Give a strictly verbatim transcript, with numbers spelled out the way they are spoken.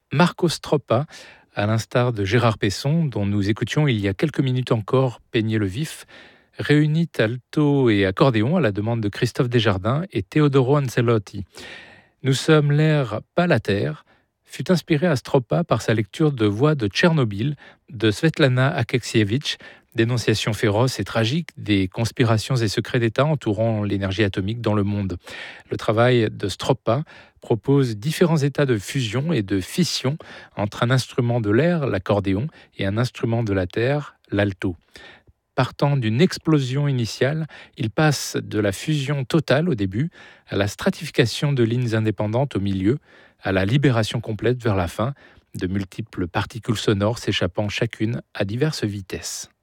Marco Stroppa, à l'instar de Gérard Pesson, dont nous écoutions il y a quelques minutes encore peigner le vif, réunit alto et accordéon à la demande de Christophe Desjardins et Teodoro Ancelotti. Nous sommes l'air pas la terre fut inspiré à Stroppa par sa lecture de Voix de Tchernobyl de Svetlana Alexievitch, dénonciation féroce et tragique des conspirations et secrets d'État entourant l'énergie atomique dans le monde. Le travail de Stroppa propose différents états de fusion et de fission entre un instrument de l'air, l'accordéon, et un instrument de la terre, l'alto. Partant d'une explosion initiale, il passe de la fusion totale au début à la stratification de lignes indépendantes au milieu, à la libération complète vers la fin, de multiples particules sonores s'échappant chacune à diverses vitesses.